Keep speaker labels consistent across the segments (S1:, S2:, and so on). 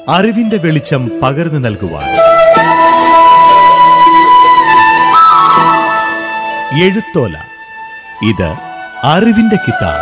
S1: അറിവിന്റെ വെളിച്ചം പകർന്നു നൽകുവാൻ. എഴുത്തോല, ഇത് അറിവിന്റെ കിതാബ്.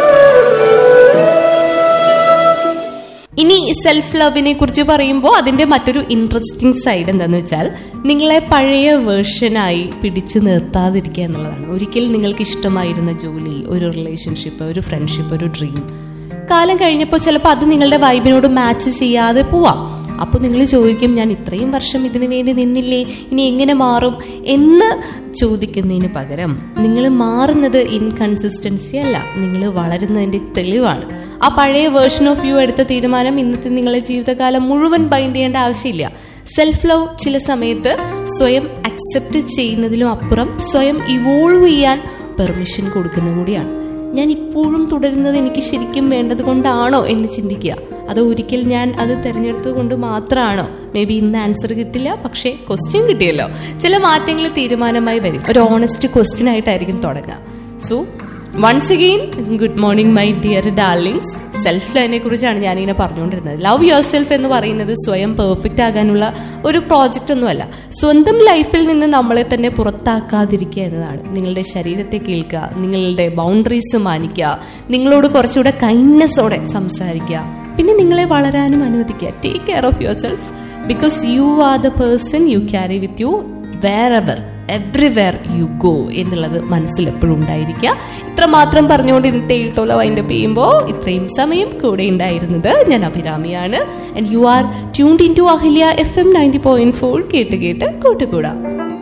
S2: ഇനി സെൽഫ് ലവിനെ കുറിച്ച് പറയുമ്പോൾ അതിന്റെ മറ്റൊരു ഇൻട്രസ്റ്റിംഗ് സൈഡ് എന്താന്ന് വെച്ചാൽ, നിങ്ങളെ പഴയ വേർഷനായി പിടിച്ചു നിർത്താതിരിക്കുക എന്നുള്ളതാണ്. ഒരിക്കൽ നിങ്ങൾക്ക് ഇഷ്ടമായിരുന്ന ജോലി, ഒരു റിലേഷൻഷിപ്പ്, ഒരു ഫ്രണ്ട്ഷിപ്പ്, ഒരു ഡ്രീം കാലം കഴിഞ്ഞപ്പോൾ ചിലപ്പോൾ അത് നിങ്ങളുടെ വൈബിനോട് മാച്ച് ചെയ്യാതെ പോവാം. അപ്പോൾ നിങ്ങൾ ചോദിക്കും, ഞാൻ ഇത്രയും വർഷം ഇതിനു വേണ്ടി നിന്നില്ലേ, ഇനി എങ്ങനെ മാറും എന്ന് ചോദിക്കുന്നതിന് പകരം നിങ്ങൾ മാറുന്നത് ഇൻകൺസിസ്റ്റൻസി അല്ല, നിങ്ങൾ വളരുന്നതിന്റെ തെളിവാണ്. ആ പഴയ വേർഷൻ ഓഫ് യു എടുത്ത തീരുമാനം ഇന്നത്തെ നിങ്ങളുടെ ജീവിതകാലം മുഴുവൻ ബൈൻഡ് ചെയ്യേണ്ട ആവശ്യമില്ല. സെൽഫ് ലവ് ചില സമയത്ത് സ്വയം അക്സെപ്റ്റ് ചെയ്യുന്നതിലും അപ്പുറം സ്വയം ഇവോൾവ് ചെയ്യാൻ പെർമിഷൻ കൊടുക്കുന്ന കൂടിയാണ്. ഞാൻ ഇപ്പോഴും തുടരുന്നത് എനിക്ക് ശരിക്കും വേണ്ടത് കൊണ്ടാണോ എന്ന് ചിന്തിക്കുക. അത് ഒരിക്കൽ ഞാൻ അത് തിരഞ്ഞെടുത്തത് കൊണ്ട് മാത്രമാണോ? മേ ബി ഇന്ന് ആൻസർ കിട്ടില്ല, പക്ഷേ ക്വസ്റ്റ്യൻ കിട്ടിയല്ലോ. ചില മാറ്റങ്ങൾ തീരുമാനമായി വരും. ഒരു ഓണസ്റ്റ് ക്വസ്റ്റ്യൻ ആയിട്ടായിരിക്കും തുടങ്ങുക. So once again good morning my dear darlings. Self ലവിനെ കുറിച്ചാണ് ഞാനിങ്ങനെ പറഞ്ഞുകൊണ്ടിരുന്നത്. ലവ് യുവർ സെൽഫ് എന്ന് പറയുന്നത് സ്വയം പെർഫെക്റ്റ് ആകാനുള്ള ഒരു പ്രോജക്റ്റ് ഒന്നുമല്ല. സ്വന്തം ലൈഫിൽ നിന്ന് നമ്മളെ തന്നെ പുറത്താക്കാതിരിക്കുക എന്നതാണ്. നിങ്ങളുടെ ശരീരത്തെ കേൾക്കുക, നിങ്ങളുടെ ബൗണ്ടറീസ് മാനിക്കുക, നിങ്ങളോട് കുറച്ചുകൂടെ കൈൻഡ്നെസ്സോടെ സംസാരിക്കുക, പിന്നെ നിങ്ങളെ വളരാനും അനുവദിക്കുക. Take care of your self because you are the person you carry with you wherever everywhere you go എന്നുള്ളത് മനസ്സിൽ എപ്പോഴും ഉണ്ടായിരിക്കുക. ഇത്രമാത്രം പറഞ്ഞുകൊണ്ട് ഇന്നത്തെ എഴുത്തോല വൈൻഡപ്പ് ചെയ്യുമ്പോൾ ഇത്രയും സമയം കൂടെ ഉണ്ടായിരുന്നത് ഞാൻ അഭിരാമിയാണ്. And you are tuned in to Ahalya FM 90.4. കേട്ട് കേട്ട് കൂട്ടുകൂടാം.